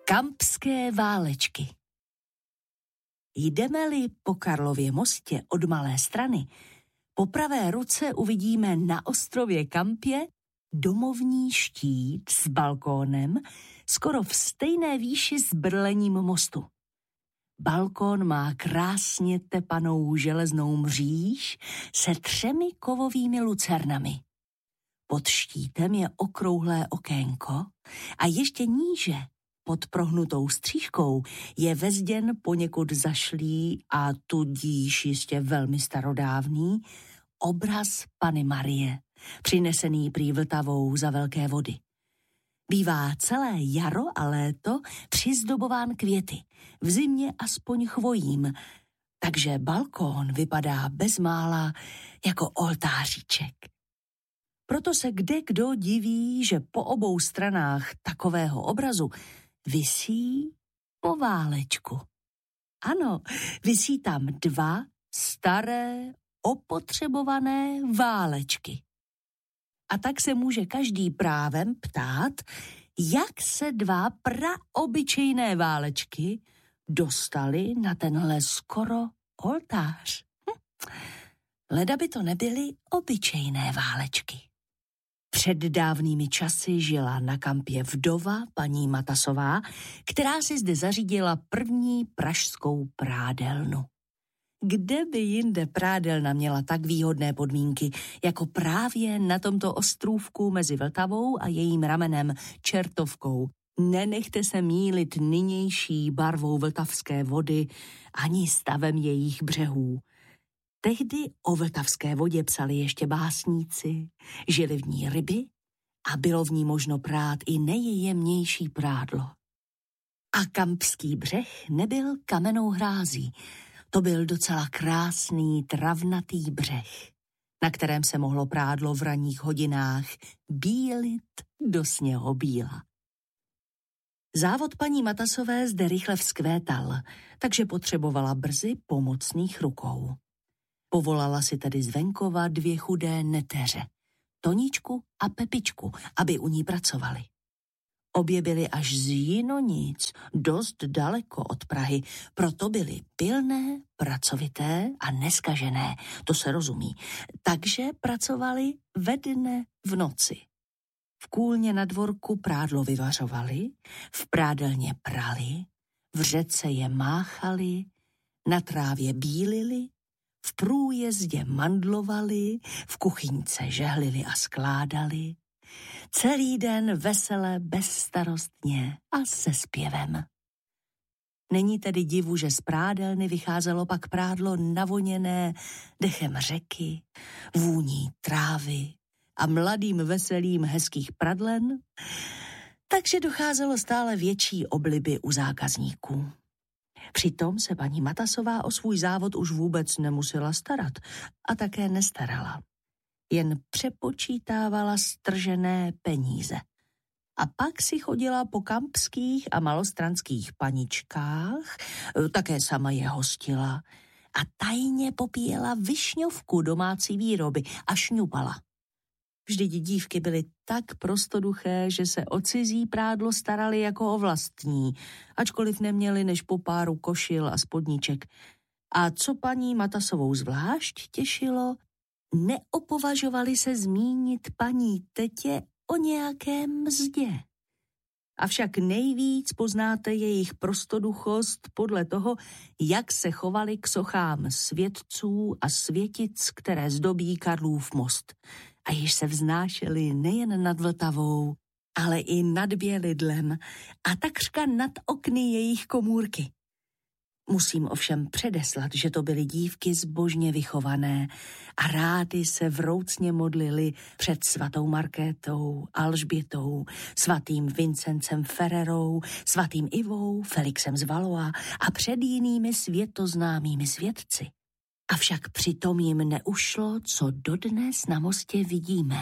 Kampské válečky. Jdeme-li po Karlově mostě od Malé Strany, po pravé ruce uvidíme na ostrově Kampě domovní štít s balkónem skoro v stejné výši s brlením mostu. Balkón má krásně tepanou železnou mříž se 3 kovovými lucernami. Pod štítem je okrouhlé okénko a ještě níže, pod prohnutou střížkou, je vezděn poněkud zašlý a tudíž jistě velmi starodávný obraz Panny Marie, přinesený prý Vltavou za velké vody. Bývá celé jaro a léto přizdobován květy, v zimě aspoň chvojím, takže balkón vypadá bezmála jako oltáříček. Proto se kdekdo diví, že po obou stranách takového obrazu visí poválečku. Ano, visí tam 2 staré, opotřebované válečky. A tak se může každý právem ptát, jak se 2 praobyčejné válečky dostaly na tenhle skoro oltář. Leda by to nebyly obyčejné válečky. Před dávnými časy žila na Kampě vdova paní Matasová, která si zde zařídila první pražskou prádelnu. Kde by jinde prádelna měla tak výhodné podmínky, jako právě na tomto ostrůvku mezi Vltavou a jejím ramenem Čertovkou. Nenechte se mýlit nynější barvou vltavské vody ani stavem jejich břehů. Tehdy o vltavské vodě psali ještě básníci, žily v ní ryby a bylo v ní možno prát i nejjemnější prádlo. A kampský břeh nebyl kamennou hrází, to byl docela krásný travnatý břeh, na kterém se mohlo prádlo v ranních hodinách bílit do sněhobíla. Závod paní Matasové zde rychle vzkvétal, takže potřebovala brzy pomocných rukou. Povolala si tedy zvenkova 2 chudé neteře, Toničku a Pepičku, aby u ní pracovali. Obě byly až z Jinonic, dost daleko od Prahy, proto byly pilné, pracovité a neskažené, to se rozumí, takže pracovali ve dne v noci. V kůlně na dvorku prádlo vyvařovali, v prádelně prali, v řece je máchali, na trávě bílili, v průjezdě mandlovali, v kuchyňce žehlili a skládali, celý den vesele, bezstarostně a se zpěvem. Není tedy divu, že z prádelny vycházelo pak prádlo navoněné dechem řeky, vůní trávy a mladým veselým hezkých pradlen, takže docházelo stále větší obliby u zákazníků. Přitom se paní Matasová o svůj závod už vůbec nemusela starat a také nestarala. Jen přepočítávala stržené peníze. A pak si chodila po kampských a malostranských paničkách, také sama je hostila a tajně popíjela višňovku domácí výroby a šňupala. Vždyť dívky byly tak prostoduché, že se o cizí prádlo starali jako o vlastní, ačkoliv neměli než po páru košil a spodníček. A co paní Matasovou zvlášť těšilo, neopovažovali se zmínit paní tetě o nějaké mzdě. Avšak nejvíc poznáte jejich prostoduchost podle toho, jak se chovali k sochám světců a světic, které zdobí Karlův most a již se vznášely nejen nad Vltavou, ale i nad Bělidlem a takřka nad okny jejich komůrky. Musím ovšem předeslat, že to byly dívky zbožně vychované a rády se vroucně modlili před svatou Markétou, Alžbětou, svatým Vincencem Ferrerou, svatým Ivou, Felixem z Valois a před jinými světoznámými světci. Avšak přitom jim neušlo, co dodnes na mostě vidíme.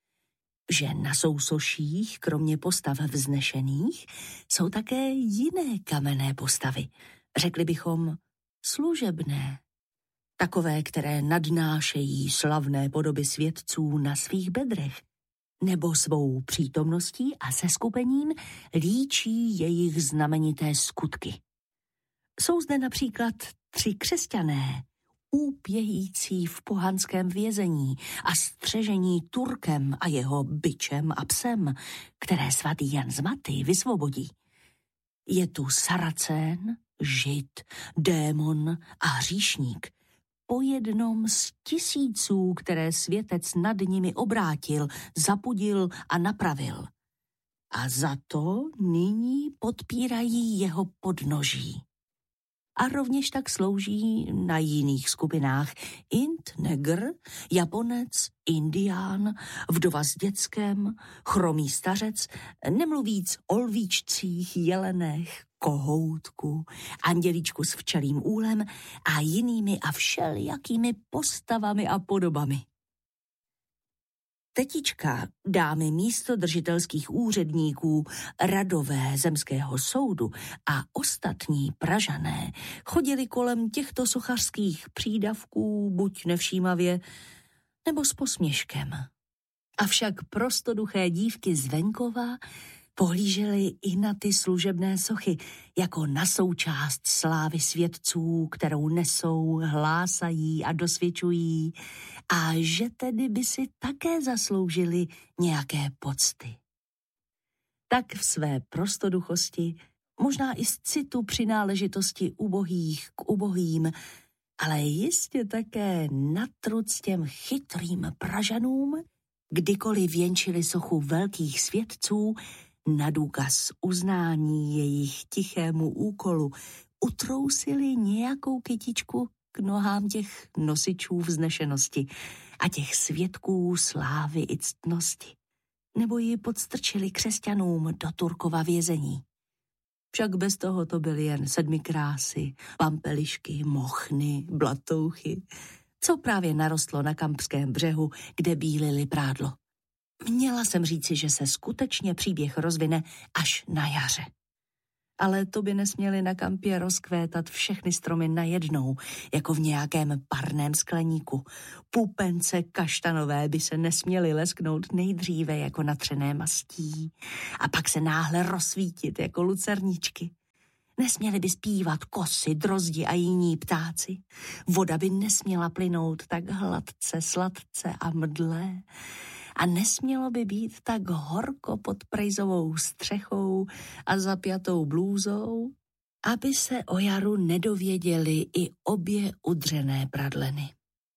Že na sousoších, kromě postav vznešených, jsou také jiné kamenné postavy, řekli bychom služebné. Takové, které nadnášejí slavné podoby světců na svých bedrech. nebo svou přítomností a seskupením líčí jejich znamenité skutky. Jsou zde například 3 křesťané, úpějící v pohanském vězení a střežení Turkem a jeho bičem a psem, které svatý Jan z Maty vysvobodí. Je tu Saracén, Žid, démon a hříšník, po jednom z tisíců, které světec nad nimi obrátil, zapudil a napravil. A za to nyní podpírají jeho podnoží. A rovněž tak slouží na jiných skupinách Int, negr, Japonec, Indián, vdova s dětskem, chromý stařec, nemluvíc o lvíčcích, jelenech, kohoutku, andělíčku s včelím úlem a jinými a všelijakými postavami a podobami. Tetička, dámy místodržitelských úředníků, radové zemského soudu a ostatní Pražané chodili kolem těchto sochařských přídavků buď nevšímavě, nebo s posměškem. Avšak prostoduché dívky z venkova pohlížely i na ty služebné sochy jako na součást slávy svědců, kterou nesou, hlásají a dosvědčují, a že tedy by si také zasloužili nějaké pocty. Tak v své prostoduchosti, možná i z citu přináležitosti ubohých k ubohým, ale jistě také natruc těm chytrým Pražanům, kdykoliv věnčili sochu velkých svědců, na důkaz uznání jejich tichému úkolu utrousili nějakou kytičku k nohám těch nosičů vznešenosti a těch svědků slávy i ctnosti, nebo ji podstrčili křesťanům do Turkova vězení. Však bez toho to byly jen sedmikrásy, pampelišky, mochny, blatouchy, co právě narostlo na Kampském břehu, kde bílili prádlo. Měla jsem říci, že se skutečně příběh rozvine až na jaře. Ale to by nesměly na Kampě rozkvétat všechny stromy najednou, jako v nějakém parném skleníku. Pupence kaštanové by se nesměly lesknout nejdříve jako natřené mastí a pak se náhle rozsvítit jako lucerničky. Nesměly by zpívat kosy, drozdi a jiní ptáci. Voda by nesměla plynout tak hladce, sladce a mdlé. A nesmělo by být tak horko pod prejzovou střechou a zapjatou blůzou, aby se o jaru nedověděli i obě udřené pradleny.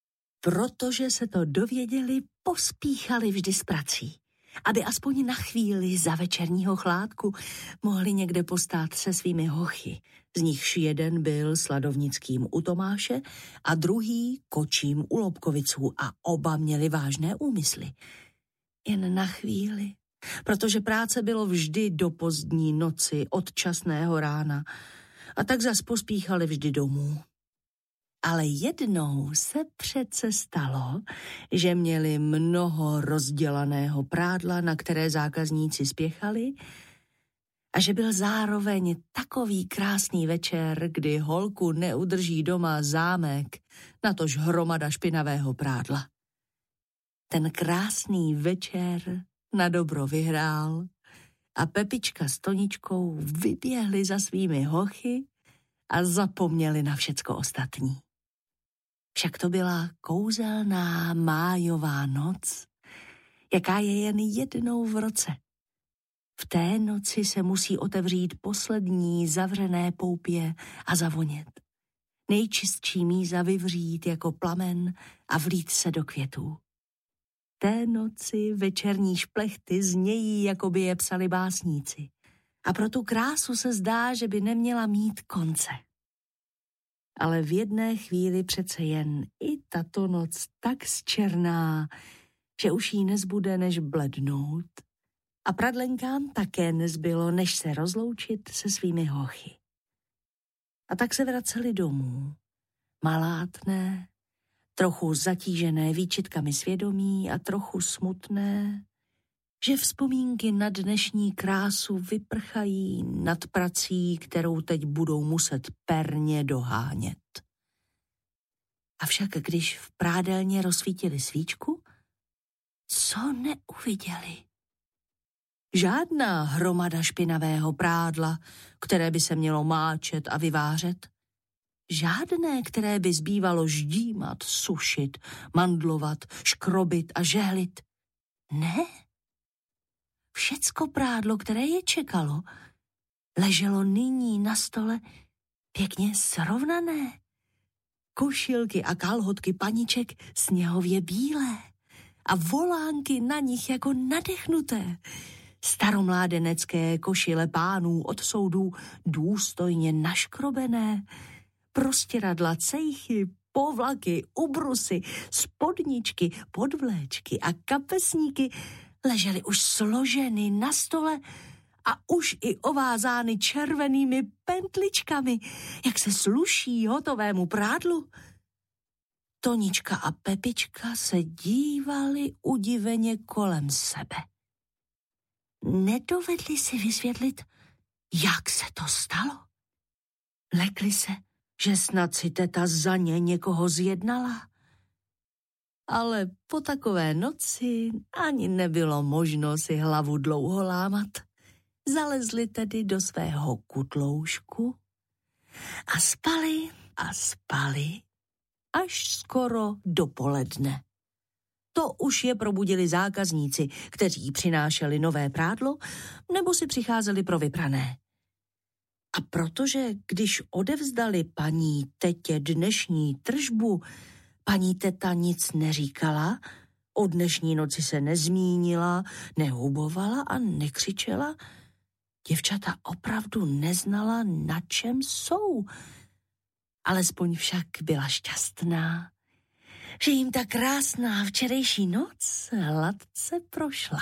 Protože se to dověděli, pospíchali vždy s prací, aby aspoň na chvíli za večerního chládku mohli někde postát se svými hochy, z nichž jeden byl Sladovnickým u Tomáše a druhý Kočím u Lobkoviců a oba měli vážné úmysly. Jen na chvíli, protože práce bylo vždy do pozdní noci od časného rána a tak zas pospíchali vždy domů. Ale jednou se přece stalo, že měli mnoho rozdělaného prádla, na které zákazníci spěchali, a že byl zároveň takový krásný večer, kdy holku neudrží doma zámek, natož hromada špinavého prádla. Ten krásný večer na dobro vyhrál a Pepička s Toničkou vyběhli za svými hochy a zapomněli na všecko ostatní. Však to byla kouzelná májová noc, jaká je jen jednou v roce. V té noci se musí otevřít poslední zavřené poupě a zavonět. Nejčistší míza vyvřít jako plamen a vlít se do květů. Té noci večerní šplechty znějí, jako by je psali básníci. A pro tu krásu se zdá, že by neměla mít konce. Ale v jedné chvíli přece jen i tato noc tak zčerná, že už jí nezbude, než blednout. A pradlenkám také nezbylo, než se rozloučit se svými hochy. A tak se vraceli domů, malátné, trochu zatížené výčitkami svědomí a trochu smutné, že vzpomínky na dnešní krásu vyprchají nad prací, kterou teď budou muset perně dohánět. Avšak když v prádelně rozsvítili svíčku, co neuviděli? Žádná hromada špinavého prádla, které by se mělo máčet a vyvářet. Žádné, které by zbývalo ždímat, sušit, mandlovat, škrobit a žehlit. Ne. Všecko prádlo, které je čekalo, leželo nyní na stole pěkně srovnané. Košilky a kalhotky paniček sněhově bílé a volánky na nich jako nadechnuté. Staromládenecké košile pánů od soudů důstojně naškrobené, prostěradla, cejchy, povlaky, ubrusy, spodničky, podvléčky a kapesníky ležely už složeny na stole a už i ovázány červenými pentličkami, jak se sluší hotovému prádlu. Tonička a Pepička se dívali udiveně kolem sebe. Nedovedli si vysvětlit, jak se to stalo. Lekli se, že snad si teta za ně někoho zjednala. Ale po takové noci ani nebylo možno si hlavu dlouho lámat. Zalezli tedy do svého kutloušku a spali až skoro dopoledne. To už je probudili zákazníci, kteří přinášeli nové prádlo nebo si přicházeli pro vyprané. A protože když odevzdali paní tetě dnešní tržbu, paní teta nic neříkala, o dnešní noci se nezmínila, nehubovala a nekřičela, děvčata opravdu neznala, na čem jsou. Alespoň však byla šťastná, že jim ta krásná včerejší noc hladce prošla.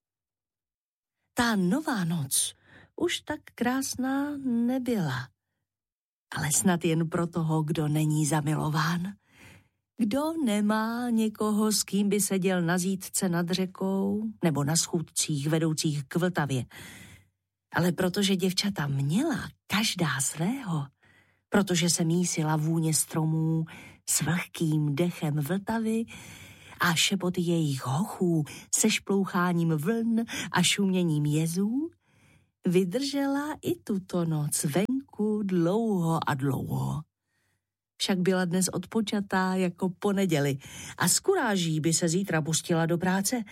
Ta nová noc už tak krásná nebyla, ale snad jen pro toho, kdo není zamilován. Kdo nemá někoho, s kým by seděl na zítce nad řekou nebo na schůdcích vedoucích k Vltavě. Ale protože děvčata měla každá svého, protože se mísila vůně stromů s vlhkým dechem Vltavy a šepot jejich hochů se šploucháním vln a šuměním jezů, vydržela i tuto noc venku dlouho a dlouho. Však byla dnes odpočatá jako po neděli a s kuráží by se zítra pustila do práce.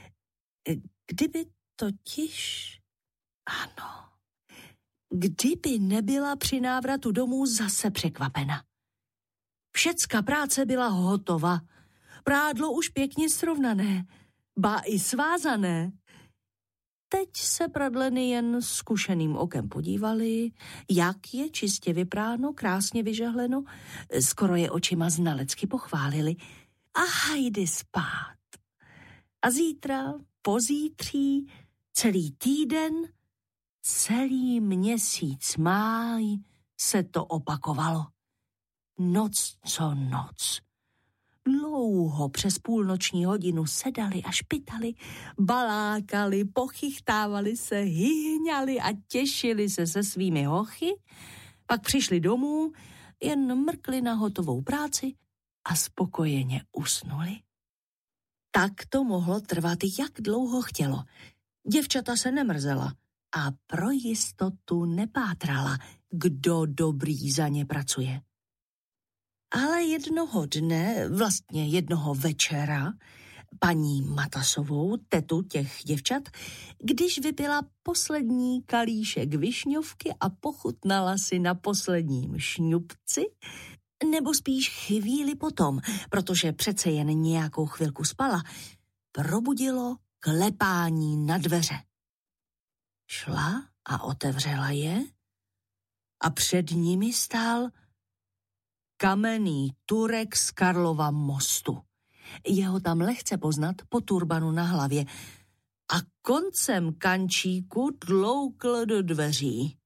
Kdyby totiž... Ano, kdyby nebyla při návratu domů zase překvapena. Všecka práce byla hotova, prádlo už pěkně srovnané, ba i svázané. Teď se pradleny jen zkušeným okem podívali, jak je čistě vypráno, krásně vyžehleno, skoro je očima znalecky pochválili. A hajdy spát. A zítra, pozítří, celý týden, celý měsíc máj se to opakovalo. Noc co noc. Dlouho přes půlnoční hodinu sedali a špitali, balákali, pochychtávali se, hyhňali a těšili se svými hochy, pak přišli domů, jen mrkli na hotovou práci a spokojeně usnuli. Tak to mohlo trvat, jak dlouho chtělo. Děvčata se nemrzela a pro jistotu nepátrala, kdo dobrý za ně pracuje. Ale jednoho dne, vlastně jednoho večera, paní Matasovou, tetu těch děvčat, když vypila poslední kalíšek višňovky a pochutnala si na posledním šňupci, nebo spíš chvíli potom, protože přece jen nějakou chvilku spala, probudilo klepání na dveře. Šla a otevřela je a před nimi stál kamenný Turek z Karlova mostu. Jeho tam lehce poznat po turbanu na hlavě a koncem kančíku tloukl do dveří.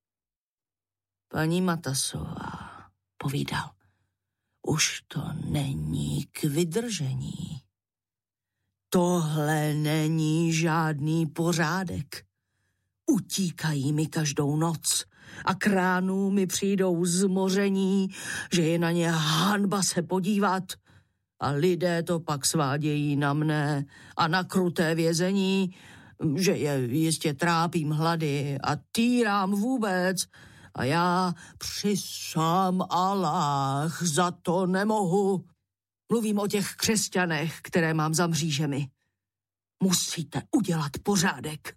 Paní Matasová, povídal, už to není k vydržení. Tohle není žádný pořádek. Utíkají mi každou noc a k ránu mi přijdou zmoření, že je na ně hanba se podívat. a lidé to pak svádějí na mne a na kruté vězení, že je jistě trápím hlady a týrám vůbec a já přisám Aláh za to nemohu. Mluvím o těch křesťanech, které mám za mřížemi. Musíte udělat pořádek.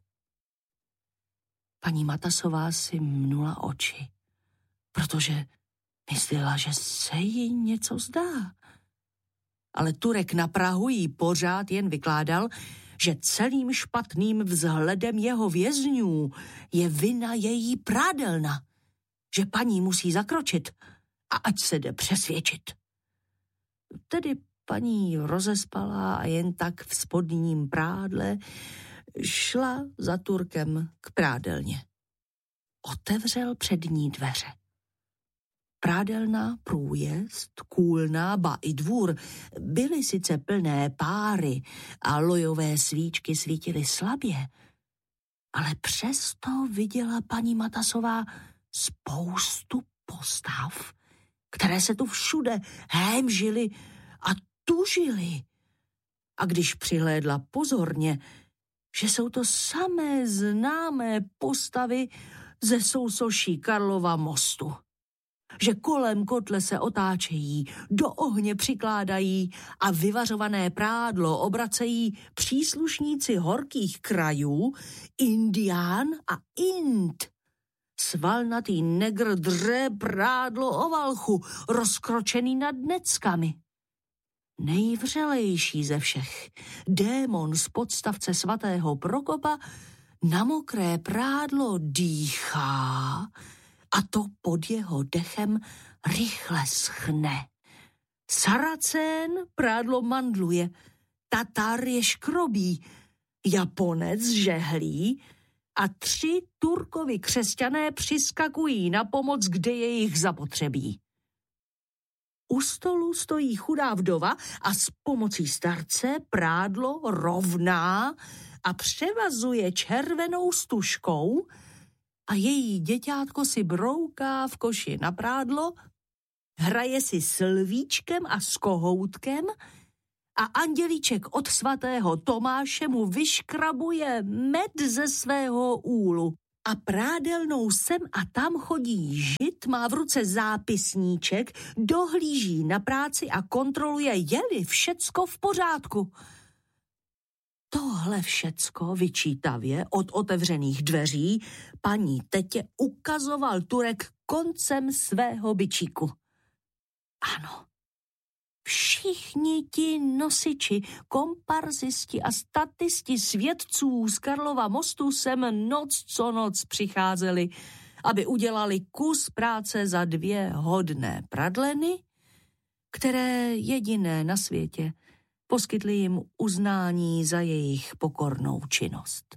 Paní Matasová si mnula oči, protože myslela, že se jí něco zdá. Ale Turek na prahu jí pořád jen vykládal, že celým špatným vzhledem jeho vězňů je vina její prádelna, že paní musí zakročit a ať se jde přesvědčit. Tedy paní rozespala a jen tak v spodním prádle šla za Turkem k prádelně. Otevřel před ní dveře. Prádelna, průjezd, kůlna, ba i dvůr byly sice plné páry a lojové svíčky svítily slabě, ale přesto viděla paní Matasová spoustu postav, které se tu všude hémžily a tužily. A když přihlédla pozorně, že jsou to samé známé postavy ze sousoší Karlova mostu, že kolem kotle se otáčejí, do ohně přikládají a vyvařované prádlo obracejí příslušníci horkých krajů, Indián a Ind. Svalnatý negr dře prádlo o valchu, rozkročený nad neckami. Nejvřelejší ze všech, démon z podstavce svatého Prokopa, na mokré prádlo dýchá a to pod jeho dechem rychle schne. Saracén prádlo mandluje, Tatar je škrobí, Japonec žehlí a 3 Turkovi křesťané přiskakují na pomoc, kde je jich zapotřebí. U stolu stojí chudá vdova a s pomocí starce prádlo rovná a převazuje červenou stužkou a její děťátko si brouká v koši na prádlo, hraje si s lvíčkem a s kohoutkem a andělíček od svatého Tomáše mu vyškrabuje med ze svého úlu. A prádelnou sem a tam chodí žid, má v ruce zápisníček, dohlíží na práci a kontroluje, je-li všecko v pořádku. Tohle všecko vyčítavě od otevřených dveří paní tetě ukazoval Turek koncem svého bičíku. Ano, všichni ti nosiči, komparzisti a statisti svědců z Karlova mostu sem noc co noc přicházeli, aby udělali kus práce za 2 hodné pradleny, které jediné na světě poskytly jim uznání za jejich pokornou činnost.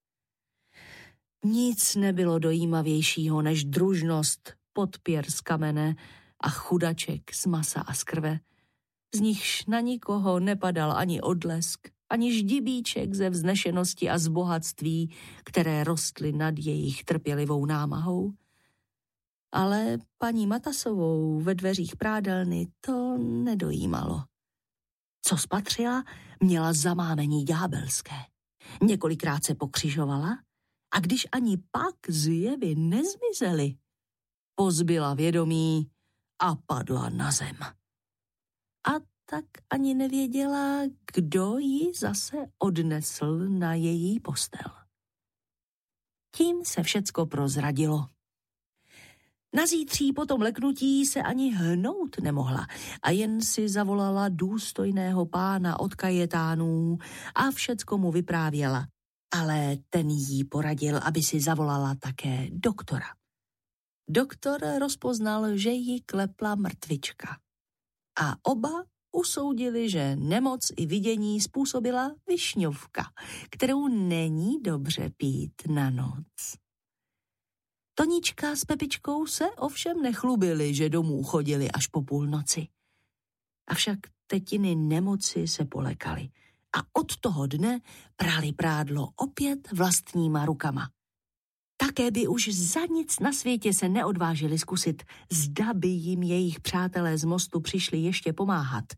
Nic nebylo dojímavějšího než družnost podpěr z kamene a chudaček z masa a z krve, z nichž na nikoho nepadal ani odlesk, ani ždibíček ze vznešenosti a z bohatství, které rostly nad jejich trpělivou námahou. Ale paní Matasovou ve dveřích prádelny to nedojímalo. Co spatřila, měla zamámení ďábelské. Několikrát se pokřižovala a když ani pak zjevy nezmizely, pozbyla vědomí a padla na zem. A tak ani nevěděla, kdo ji zase odnesl na její postel. Tím se všecko prozradilo. Nazítří po tom leknutí se ani hnout nemohla a jen si zavolala důstojného pána od Kajetánů a všecko mu vyprávěla. Ale ten jí poradil, aby si zavolala také doktora. Doktor rozpoznal, že jí klepla mrtvička. A oba usoudili, že nemoc i vidění způsobila višňovka, kterou není dobře pít na noc. Tonička s Pepičkou se ovšem nechlubili, že domů chodili až po půlnoci. Avšak tetiny nemoci se polekaly a od toho dne prali prádlo opět vlastníma rukama. Také by už za nic na světě se neodvážili zkusit, zda by jim jejich přátelé z mostu přišli ještě pomáhat,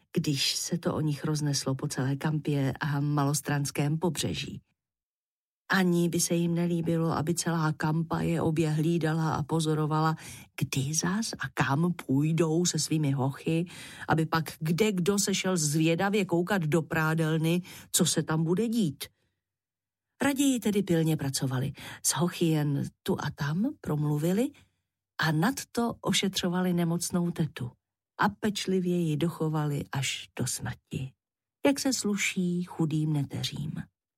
když se to o nich rozneslo po celé Kampě a malostranském pobřeží. Ani by se jim nelíbilo, aby celá Kampa je obě hlídala a pozorovala, kdy zas a kam půjdou se svými hochy, aby pak kdo se šel zvědavě koukat do prádelny, co se tam bude dít. Raději tedy pilně pracovali, s hochy jen tu a tam promluvili a nadto ošetřovali nemocnou tetu a pečlivě ji dochovali až do smrti, jak se sluší chudým neteřím.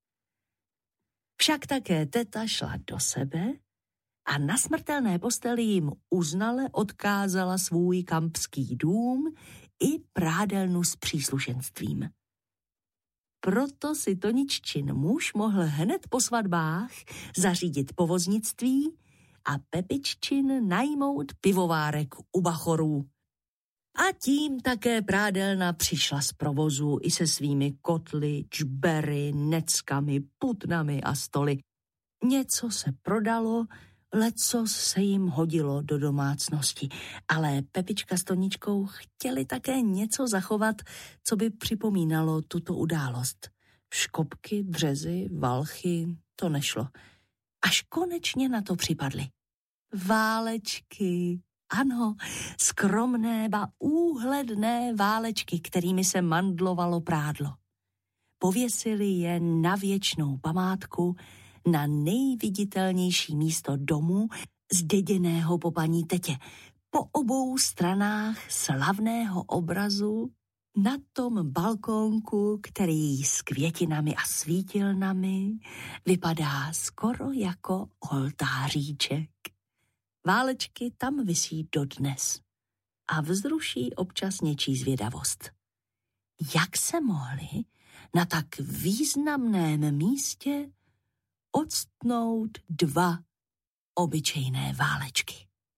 Však také teta šla do sebe a na smrtelné posteli jim uznale odkázala svůj kampský dům i prádelnu s příslušenstvím. Proto si Toniččin muž mohl hned po svatbách zařídit povoznictví a Pepiččin najmout pivovárek u bachorů. A tím také prádelna přišla z provozu i se svými kotly, čbery, neckami, putnami a stoly. Něco se prodalo, lecos se jim hodilo do domácnosti, ale Pepička s Toničkou chtěli také něco zachovat, co by připomínalo tuto událost. Škopky, březy, valchy, to nešlo. Až konečně na to připadli. Válečky. Ano, skromné, ba úhledné válečky, kterými se mandlovalo prádlo. Pověsili je na věčnou památku na nejviditelnější místo domu zděděného po paní tetě, po obou stranách slavného obrazu na tom balkónku, který s květinami a svítilnami vypadá skoro jako oltáříček. Válečky tam visí dodnes a vzruší občas něčí zvědavost. Jak se mohli na tak významném místě octnout dva obyčejné válečky?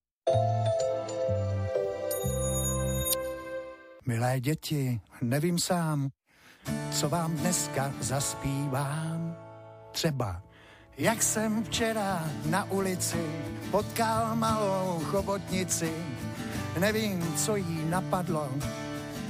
Milé děti, nevím sám, co vám dneska zaspívám. Třeba, jak jsem včera na ulici potkal malou chobotnici. Nevím, co jí napadlo,